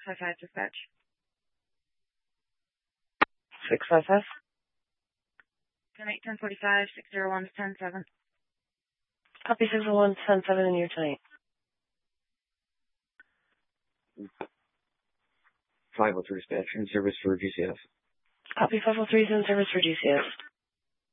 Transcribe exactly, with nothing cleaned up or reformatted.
five five dispatch. six five five. ten eight, ten forty-five, six oh one, ten seven. Copy six oh one, ten seven in your tonight. five oh three dispatch in service for G C S. Copy five oh three is in service for G C S.